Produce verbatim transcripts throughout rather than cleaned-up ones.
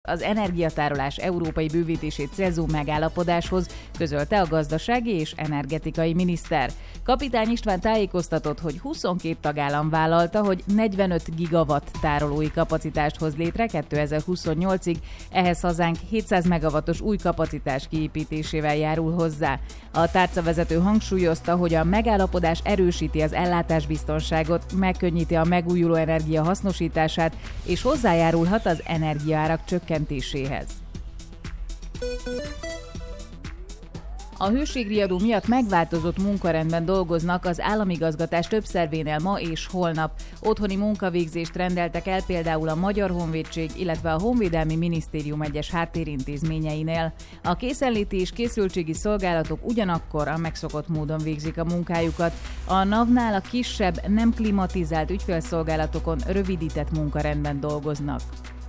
Az energiatárolás európai bővítését célzó megállapodáshoz, közölte a gazdasági és energetikai miniszter. Kapitány István tájékoztatott, hogy huszonkét tagállam vállalta, hogy negyvenöt gigawatt tárolói kapacitást hoz létre kétezer-huszonnyolcig, ehhez hazánk hétszáz megawattos új kapacitás kiépítésével járul hozzá. A tárcavezető hangsúlyozta, hogy a megállapodás erősíti az ellátásbiztonságot, megkönnyíti a megújuló energia hasznosítását és hozzájárulhat az energiaárak csökkentéséhez. A hőségriadó miatt megváltozott munkarendben dolgoznak az államigazgatás több szervénél ma és holnap. Otthoni munkavégzést rendeltek el például a Magyar Honvédség, illetve a Honvédelmi Minisztérium egyes háttérintézményeinél. A készenléti és készültségi szolgálatok ugyanakkor a megszokott módon végzik a munkájukat. A NAV-nál a kisebb, nem klimatizált ügyfélszolgálatokon rövidített munkarendben dolgoznak.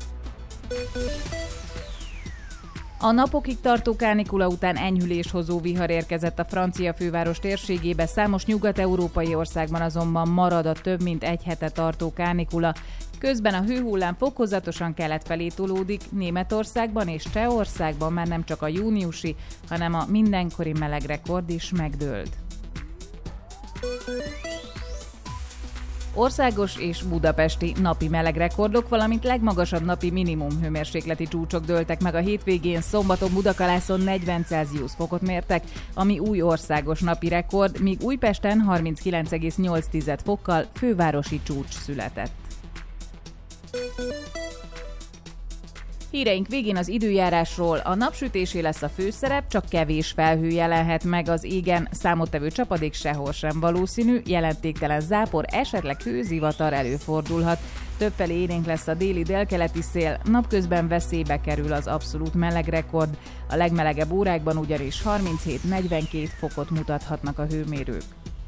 A napokig tartó kánikula után enyhüléshozó vihar érkezett a francia főváros térségébe, számos nyugat-európai országban azonban marad a több mint egy hete tartó kánikula. Közben a hőhullám fokozatosan kelet felé tolódik, Németországban és Csehországban már nem csak a júniusi, hanem a mindenkori melegrekord is megdőlt. Országos és budapesti napi melegrekordok, valamint legmagasabb napi minimum hőmérsékleti csúcsok dőltek meg a hétvégén. Szombaton Budakalászon negyven Celsius fokot mértek, ami új országos napi rekord, míg Újpesten harminckilenc egész nyolc fokkal fővárosi csúcs született. Híreink végén az időjárásról. A napsütésé lesz a főszerep, csak kevés felhő jelenhet meg az égen, számottevő csapadék sehol sem valószínű, jelentéktelen zápor, esetleg hőzivatar előfordulhat. Többfelé élénk lesz a déli délkeleti szél, napközben veszélybe kerül az abszolút melegrekord. A legmelegebb órákban ugyanis harminchét-negyvenkét fokot mutathatnak a hőmérők.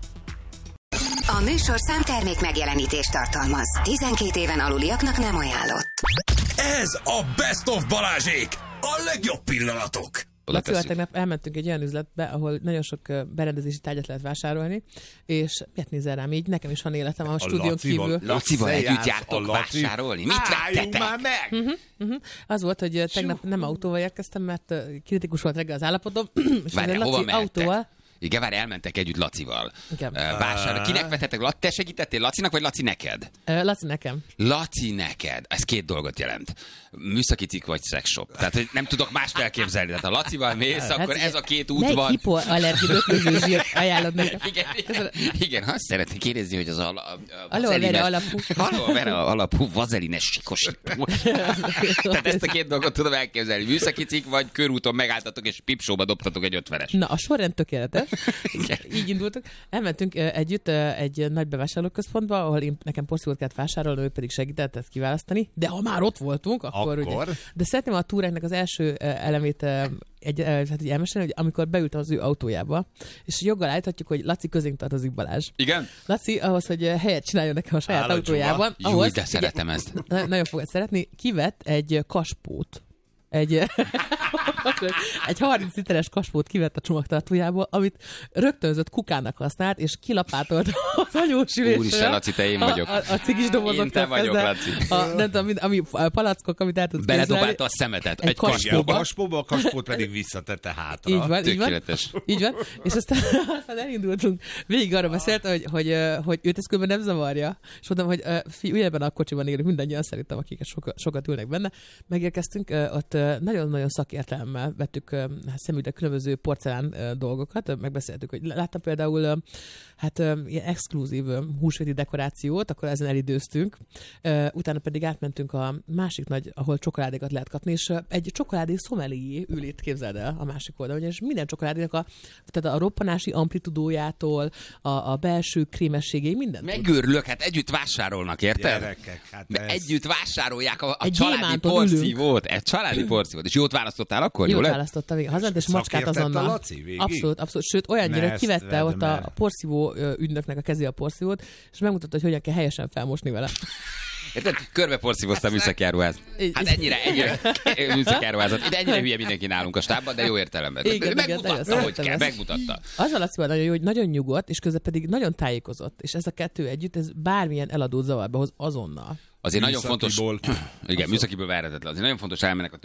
A műsorszám termék megjelenítést tartalmaz. tizenkét éven aluliaknak nem ajánlott. Ez a Best of Balázsék! A legjobb pillanatok! Lacival tegnap elmentünk egy olyan üzletbe, ahol nagyon sok berendezési tárgyat lehet vásárolni, és miért nézel rám így? Nekem is van életem a, a stúdión kívül. Lacival együtt jártok vásárolni? Mit vettetek? már meg! Uh-huh, uh-huh. Az volt, hogy tegnap nem autóval érkeztem, mert kritikus volt reggel az állapotom, és Várjál, hova Laci mentek? autóval. Igen, várj, elmentek együtt Lacival. Igen. Vásárol. Kinek vettetek? Te segítettél Lacinak, vagy Laci neked? Laci nekem. Laci neked. Ez két dolgot jelent. Műszaki cikk vagy szexshop. Tehát, hogy nem tudok mást elképzelni. Tehát ha Lacival mész, hát akkor ez a két út van. Melyik hipoallergi böklöző zsírt ajánlod nekem? Igen, igen, igen, azt szeretnék kérdezni, hogy az a, a, a aloe vera alapú. Aloe vera alapú vazelines sikosító. Tehát ezt a két dolgot tudom elképzelni. Műszaki cikk vagy körúton megálltatok és pipsóba dobtatok egy ötvenes. Na, a sorrend tökéletes. Így indultunk. Elmentünk együtt egy nagy bevásárlóközpontba, ahol én, nekem porszívót kellett vásárolni, ő pedig segített ezt kiválasztani. De ha már ott voltunk, akkor, akkor? Ugye. De szeretném a túránknak az első elemét egy, hát így elmesélni, hogy amikor beültem az ő autójába, és joggal állíthatjuk, hogy Laci közénk tartozik, Balázs. Igen? Laci ahhoz, hogy helyet csináljon nekem a saját Állod autójában. Jó, ahhoz, de szeretem ezt. Nagyon fogod szeretni. Kivett egy kaspót. Egy, egy harminc literes kaspót kivett a csomagtartójából, amit rögtönzött kukának használt, és kilapátolt az anyósülésről. Úristen, Laci, te én vagyok. A, a, a cigis dobozoktól Én te vagyok, Laci. A, nem tudom, ami a palackok, amit el tudsz képzelni. Beledobálta a szemetet. Egy Egy kaspóba. A kaspóba, a kaspót pedig visszatette hátra. Így van, így van. Tökéletes. Így van. És aztán, aztán elindultunk. Végig arra beszélt, hogy, hogy, hogy őt ez különben nem zavarja. És mondtam, hogy fi, ugyanebben a kocsiban élünk mindannyian, szerintem, akik sokat, sokat ülnek benne. Megérkeztünk, ott nagyon-nagyon szakértelemmel vettük hát, szemügyre különböző porcelán dolgokat. Megbeszéltük, hogy láttam például hát ilyen exkluzív húsvéti dekorációt, akkor ezen elidőztünk. Utána pedig átmentünk a másik nagy, ahol csokoládékat lehet kapni, és egy csokoládé szomelié ül itt, képzeld el, a másik oldalon, és minden csokoládénak a, tehát a roppanási amplitudójától, a, a belső krémességéig, minden. Megőrülök, hát együtt vásárolnak, érted? Gyerekek, hát ez... Együtt vásárolják a, a Egy családi porszívót. Egy családi porszívót. És jót választottál akkor? Jót jól választottam, igen. Hazament, és macskát azonnal. A Laci végig? Abszolút, abszolút. Sőt, olyannyira, hogy kivette ott a, a porszívó ügynöknek a kezé a porszívót, és megmutatta, hogy hogyan kell helyesen felmosni vele. Érted? Körbe porszívoztam műszakjáróház. Hát ennyire, ennyire műszakjáróházat. Ide ennyire hülye mindenki nálunk a stábban, de jó értelemben. Igen, megmutatta, igen, hogy kell, ezt. megmutatta. Az a Lacival nagyon jó, hogy nagyon nyugodt, és közben pedig nagyon tájékozott. És ez a kettő együtt, ez bármilyen eladót zavarba hoz azonnal. Azért nagyon fontos, Műszakiból. igen, műszakiből verhetetlen. Azért nagyon fontos elmennek